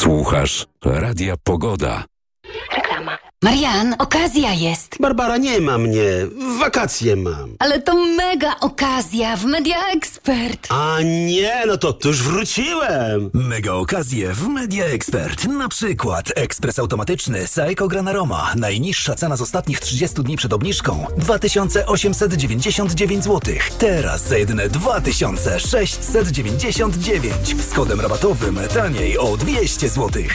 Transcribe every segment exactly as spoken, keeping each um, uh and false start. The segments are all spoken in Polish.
Słuchasz Radia Pogoda. Reklama. Marian, okazja jest. Barbara, nie ma mnie. Wakacje mam. Ale to mega okazja w Media Expert. A nie, no to, to już wróciłem. Mega okazje w Media Expert. Na przykład ekspres automatyczny Saeco Granaroma. Najniższa cena z ostatnich trzydziestu dni przed obniżką dwa tysiące osiemset dziewięćdziesiąt dziewięć złotych. Teraz za jedyne dwa tysiące sześćset dziewięćdziesiąt dziewięć. Z kodem rabatowym taniej o dwieście złotych.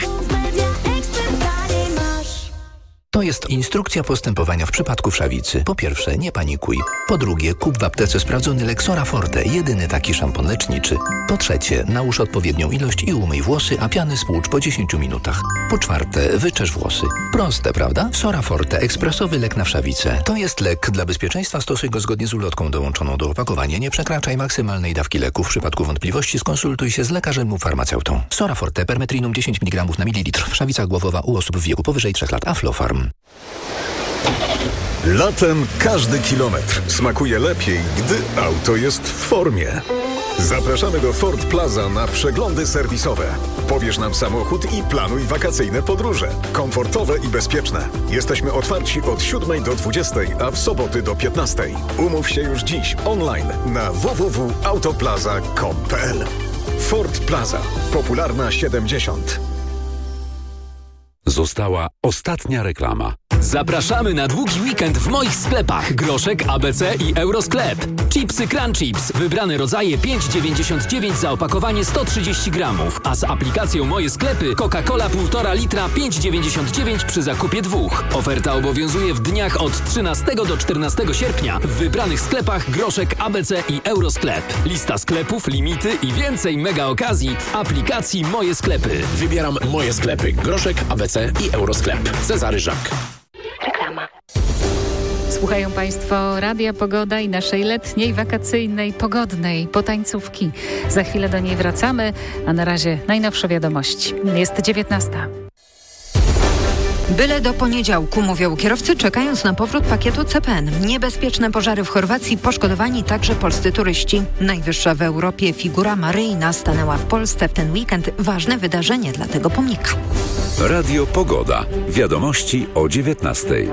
To jest instrukcja postępowania w przypadku wszawicy. Po pierwsze, nie panikuj. Po drugie, kup w aptece sprawdzony Lexora Forte, jedyny taki szampon leczniczy. Po trzecie, nałóż odpowiednią ilość i umyj włosy, a piany spłucz po dziesięciu minutach. Po czwarte, wyczesz włosy. Proste, prawda? Sora Forte, ekspresowy lek na wszawicę. To jest lek. Dla bezpieczeństwa stosuj go zgodnie z ulotką dołączoną do opakowania. Nie przekraczaj maksymalnej dawki leku. W przypadku wątpliwości skonsultuj się z lekarzem lub farmaceutą. Sora Forte, permetrinum dziesięć miligramów na mililitr. Wszawica głowowa u osób w wieku powyżej trzech lat. Aflofarm. Latem każdy kilometr smakuje lepiej, gdy auto jest w formie. Zapraszamy do Ford Plaza na przeglądy serwisowe. Pobierz nam samochód i planuj wakacyjne podróże. Komfortowe i bezpieczne. Jesteśmy otwarci od siódmej do dwudziestej, a w soboty do piętnastej. Umów się już dziś online na w w w kropka autoplaza kropka com kropka p l. Ford Plaza. Popularna siedemdziesiąt. Została ostatnia reklama. Zapraszamy na długi weekend w moich sklepach. Groszek, A B C i Eurosklep. Chipsy Crunchips. Wybrane rodzaje pięć dziewięćdziesiąt dziewięć za opakowanie sto trzydzieści gramów. A z aplikacją Moje Sklepy Coca-Cola półtora litra pięć dziewięćdziesiąt dziewięć przy zakupie dwóch. Oferta obowiązuje w dniach od trzynastego do czternastego sierpnia w wybranych sklepach Groszek, A B C i Eurosklep. Lista sklepów, limity i więcej mega okazji w aplikacji Moje Sklepy. Wybieram Moje Sklepy. Groszek, A B C i Eurosklep. Cezary Żak. Reklama. Słuchają Państwo Radia Pogoda i naszej letniej, wakacyjnej, pogodnej potańcówki. Za chwilę do niej wracamy, a na razie najnowsze wiadomości. Jest dziewiętnasta. Byle do poniedziałku, mówią kierowcy, czekając na powrót pakietu C P N. Niebezpieczne pożary w Chorwacji, poszkodowani także polscy turyści. Najwyższa w Europie figura Maryjna stanęła w Polsce w ten weekend. Ważne wydarzenie dla tego pomnika. Radio Pogoda. Wiadomości o dziewiętnastej.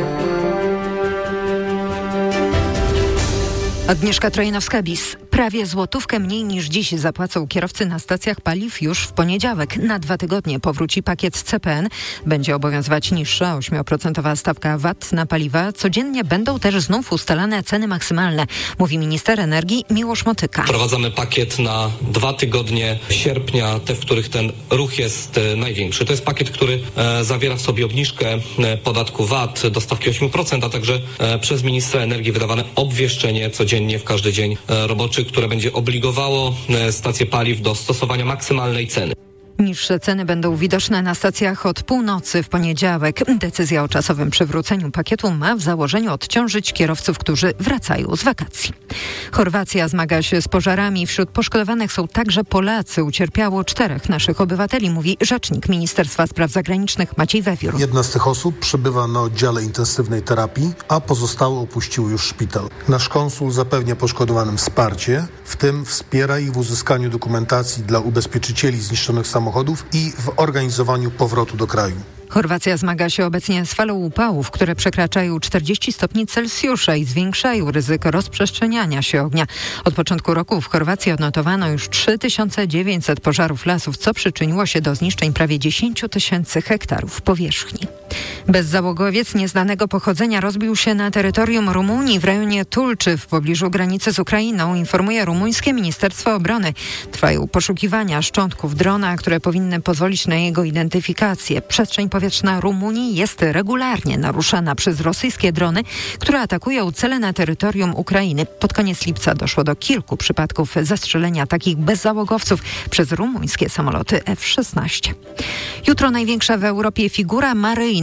Agnieszka Trojanowska-Bis. Prawie złotówkę mniej niż dziś zapłacą kierowcy na stacjach paliw już w poniedziałek. Na dwa tygodnie powróci pakiet C P N. Będzie obowiązywać niższa ośmioprocentowa stawka V A T na paliwa. Codziennie będą też znów ustalane ceny maksymalne, mówi minister energii Miłosz Motyka. Wprowadzamy pakiet na dwa tygodnie sierpnia, te, w których ten ruch jest e, największy. To jest pakiet, który e, zawiera w sobie obniżkę e, podatku V A T do stawki osiem procent, a także e, przez ministra energii wydawane obwieszczenie codziennie w każdy dzień e, roboczy, które będzie obligowało stacje paliw do stosowania maksymalnej ceny. Niższe ceny będą widoczne na stacjach od północy w poniedziałek. Decyzja o czasowym przywróceniu pakietu ma w założeniu odciążyć kierowców, którzy wracają z wakacji. Chorwacja zmaga się z pożarami. Wśród poszkodowanych są także Polacy. Ucierpiało czterech naszych obywateli, mówi rzecznik Ministerstwa Spraw Zagranicznych Maciej Wewiór. Jedna z tych osób przebywa na oddziale intensywnej terapii, a pozostałe opuściły już szpital. Nasz konsul zapewnia poszkodowanym wsparcie, w tym wspiera ich w uzyskaniu dokumentacji dla ubezpieczycieli zniszczonych samochodów i w organizowaniu powrotu do kraju. Chorwacja zmaga się obecnie z falą upałów, które przekraczają czterdzieści stopni Celsjusza i zwiększają ryzyko rozprzestrzeniania się ognia. Od początku roku w Chorwacji odnotowano już trzy tysiące dziewięćset pożarów lasów, co przyczyniło się do zniszczeń prawie dziesięć tysięcy hektarów powierzchni. Bezzałogowiec nieznanego pochodzenia rozbił się na terytorium Rumunii w rejonie Tulczy w pobliżu granicy z Ukrainą, informuje rumuńskie Ministerstwo Obrony. Trwają poszukiwania szczątków drona, które powinny pozwolić na jego identyfikację. Przestrzeń powietrzna Rumunii jest regularnie naruszana przez rosyjskie drony, które atakują cele na terytorium Ukrainy. Pod koniec lipca doszło do kilku przypadków zastrzelenia takich bezzałogowców przez rumuńskie samoloty F szesnaście. Jutro największa w Europie figura Maryjna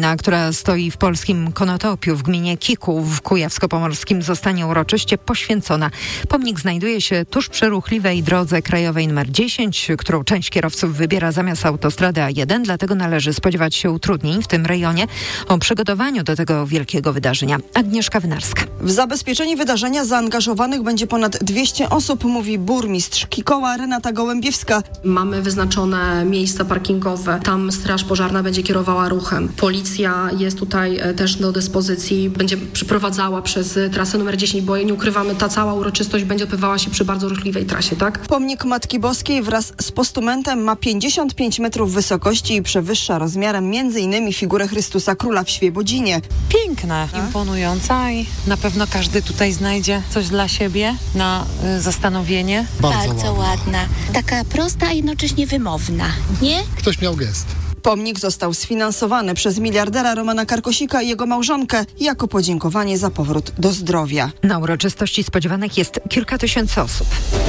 Gmina, która stoi w polskim Konotopiu w gminie Kików w Kujawsko-Pomorskim, zostanie uroczyście poświęcona. Pomnik znajduje się tuż przy ruchliwej drodze krajowej nr dziesięć, którą część kierowców wybiera zamiast autostrady A jeden, dlatego należy spodziewać się utrudnień w tym rejonie. O przygotowaniu do tego wielkiego wydarzenia Agnieszka Wynarska. W zabezpieczenie wydarzenia zaangażowanych będzie ponad dwieście osób, mówi burmistrz Kikoła Renata Gołębiewska. Mamy wyznaczone miejsca parkingowe, tam straż pożarna będzie kierowała ruchem. Policja jest tutaj też do dyspozycji, będzie przeprowadzała przez trasę numer dziesięć, bo nie ukrywamy, ta cała uroczystość będzie odbywała się przy bardzo ruchliwej trasie, tak? Pomnik Matki Boskiej wraz z postumentem ma pięćdziesiąt pięć metrów wysokości i przewyższa rozmiarem między innymi figurę Chrystusa Króla w Świebodzinie. Piękna, imponująca i na pewno każdy tutaj znajdzie coś dla siebie na y, zastanowienie. Bardzo, Bardzo ładna. Taka prosta, a jednocześnie wymowna, nie? Ktoś miał gest. Pomnik został sfinansowany przez miliardera Romana Karkosika i jego małżonkę jako podziękowanie za powrót do zdrowia. Na uroczystości spodziewanych jest kilka tysięcy osób.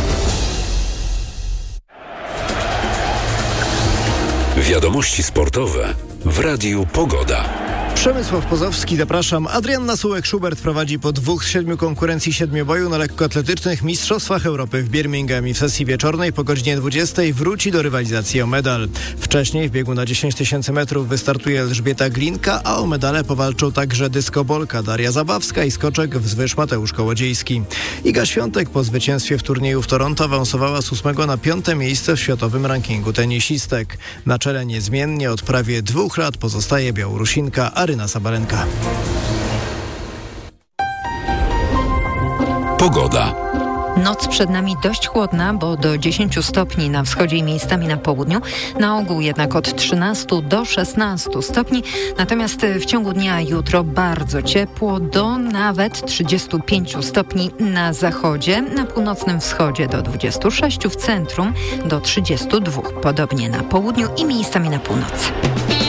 Wiadomości sportowe w Radiu Pogoda. Przemysław Pozowski, zapraszam. Adrianna Sułek-Schubert prowadzi po dwóch z siedmiu konkurencji siedmioboju na lekkoatletycznych Mistrzostwach Europy w Birmingham i w sesji wieczornej po godzinie dwudziestej wróci do rywalizacji o medal. Wcześniej w biegu na dziesięć tysięcy metrów wystartuje Elżbieta Glinka, a o medale powalczą także dyskobolka Daria Zabawska i skoczek wzwyż Mateusz Kołodziejski. Iga Świątek po zwycięstwie w turnieju w Toronto awansowała z ósmego na piąte miejsce w światowym rankingu tenisistek. Na czele niezmiennie od prawie dwóch lat pozostaje Białorusinka Aryna Sabalenka. Pogoda. Noc przed nami dość chłodna, bo do dziesięciu stopni na wschodzie i miejscami na południu. Na ogół jednak od trzynastu do szesnastu stopni. Natomiast w ciągu dnia jutro bardzo ciepło, do nawet trzydziestu pięciu stopni na zachodzie. Na północnym wschodzie do dwudziestu sześciu, w centrum do trzydziestu dwóch. Podobnie na południu i miejscami na północy.